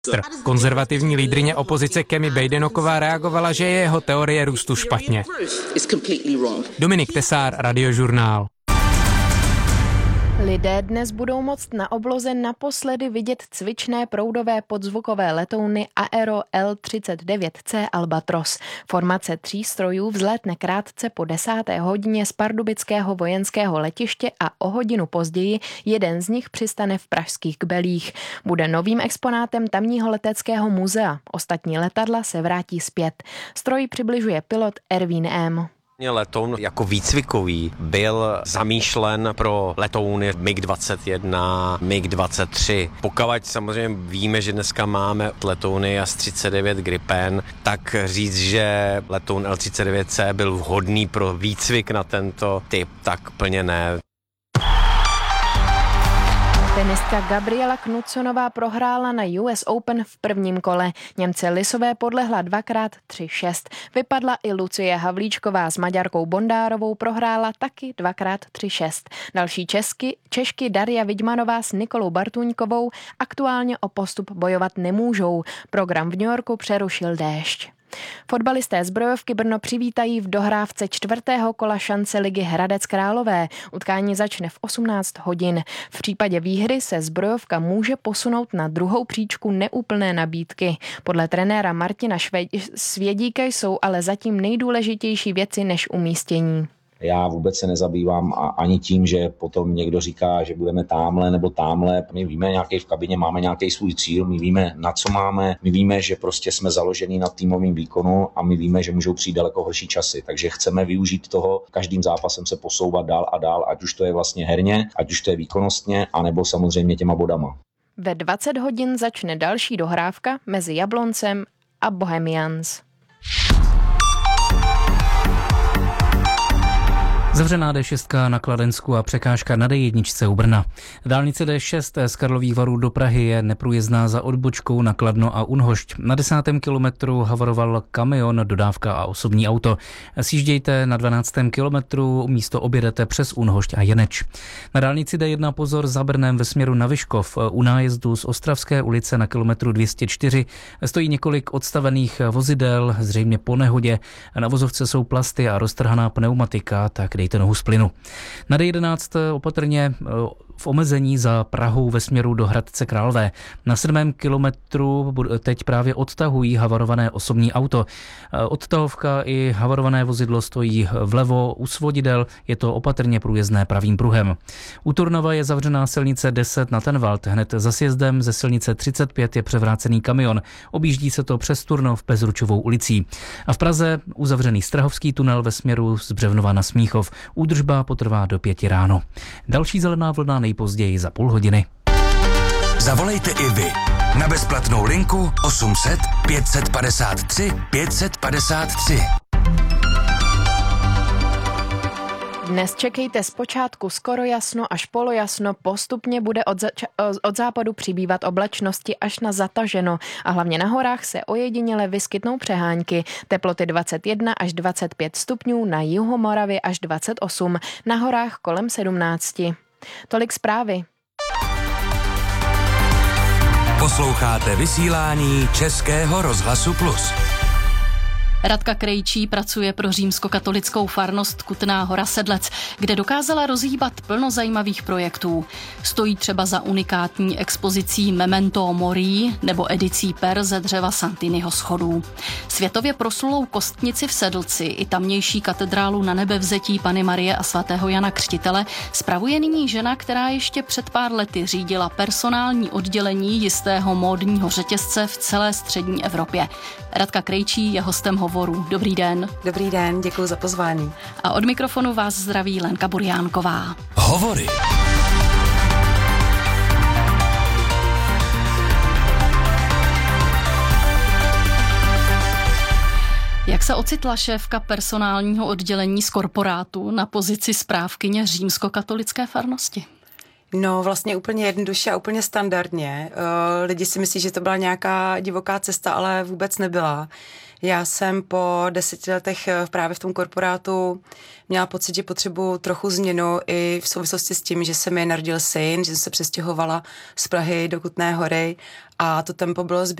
Konzervativní lídryně opozice Kemi Badenoková reagovala, že je jeho teorie růstu špatně. Dominik Tesár, Radiožurnál. Lidé dnes budou moct na obloze naposledy vidět cvičné proudové podzvukové letouny Aero L-39C Albatros. Formace 3 strojů vzlétne krátce po 10. hodině z pardubického vojenského letiště a o hodinu později jeden z nich přistane v pražských Kbelích. Bude novým exponátem tamního leteckého muzea. Ostatní letadla se vrátí zpět. Stroj přibližuje pilot Ervín M. Letoun jako výcvikový byl zamýšlen pro letouny MiG-21, MiG-23. Pokud samozřejmě víme, že dneska máme letouny JAS-39 Gripen, tak říct, že letoun L-39C byl vhodný pro výcvik na tento typ, tak plně ne. Tenistka Gabriela Knudsonová prohrála na US Open v prvním kole. Němce Lisové podlehla 2x3-6. Vypadla i Lucie Havlíčková s Maďarkou Bondárovou, prohrála taky 2x3-6. Další Češky Daria Vidmanová s Nikolou Bartuňkovou aktuálně o postup bojovat nemůžou. Program v New Yorku přerušil déšť. Fotbalisté Zbrojovky Brno přivítají v dohrávce 4. kola šance ligy Hradec Králové. Utkání začne v 18 hodin. V případě výhry se Zbrojovka může posunout na druhou příčku neúplné nabídky. Podle trenéra Martina Svědíka jsou ale zatím nejdůležitější věci než umístění. Já vůbec se nezabývám ani tím, že potom někdo říká, že budeme támhle nebo támhle. My víme nějaký v kabině, máme nějaký svůj cíl, my víme, na co máme, my víme, že prostě jsme založeni na týmovém výkonu a my víme, že můžou přijít daleko horší časy. Takže chceme využít toho, každým zápasem se posouvat dál a dál, ať už to je vlastně herně, ať už to je výkonnostně, anebo samozřejmě těma bodama. Ve 20 hodin začne další dohrávka mezi Jabloncem a Bohemians. Zavřená D6 na Kladensku a překážka na D1 u Brna. Dálnice D6 z Karlových Varů do Prahy je neprůjezdná za odbočkou na Kladno a Unhošť. Na 10. kilometru havaroval kamion, dodávka a osobní auto. Sjíždějte na 12. kilometru, místo objedete přes Unhošť a Jeneč. Na dálnici D1 pozor za Brnem ve směru na Vyškov. U nájezdu z Ostravské ulice na kilometru 204 stojí několik odstavených vozidel, zřejmě po nehodě. Na vozovce jsou plasty a roztrhaná pneumatika, tak dejte nohu z plynu. Na D11 opatrně v omezení za Prahou ve směru do Hradce Králové. Na 7. kilometru teď právě odtahují havarované osobní auto. Odtahovka i havarované vozidlo stojí vlevo u svodidel, je to opatrně průjezdné pravým pruhem. U Turnova je zavřená silnice 10 na Tenvald. Hned za sjezdem ze silnice 35 je převrácený kamion. Objíždí se to přes Turnov Bezručovou ulicí. A v Praze uzavřený Strahovský tunel ve směru z Břevnova na Smíchov. Údržba potrvá do 5 ráno. Další zelená vlna nejpozději za půl hodiny. Zavolejte i vy na bezplatnou linku 800 553 553. Dnes čekejte zpočátku skoro jasno až polojasno, postupně bude od západu přibývat oblačnosti až na zataženo a hlavně na horách se ojediněle vyskytnou přehánky. Teploty 21 až 25 stupňů, na jihu Moravy až 28, na horách kolem 17. Tolik zprávy. Posloucháte vysílání Českého rozhlasu Plus. Radka Krejčí pracuje pro římskokatolickou farnost Kutná Hora Sedlec, kde dokázala rozhýbat plno zajímavých projektů. Stojí třeba za unikátní expozicí Memento Mori nebo edicí per ze dřeva Santiniho schodů. Světově proslulou kostnici v Sedlci i tamnější katedrálu Na Nebevzetí Panny Marie a svatého Jana Křtitele spravuje nyní žena, která ještě před pár lety řídila personální oddělení jistého módního řetězce v celé střední Evropě. Radka Krejčí je hostem hovoru. Dobrý den. Dobrý den, děkuji za pozvání. A od mikrofonu vás zdraví Lenka Burjánková. Hovory. Jak se ocitla šéfka personálního oddělení z korporátu na pozici správkyně římskokatolické farnosti? No vlastně úplně jednoduše a úplně standardně. Lidi si myslí, že to byla nějaká divoká cesta, ale vůbec nebyla. Já jsem po 10 letech právě v tom korporátu měla pocit, že potřebuji trochu změnu i v souvislosti s tím, že se mi narodil syn, že jsem se přestěhovala z Prahy do Kutné Hory a to tempo bylo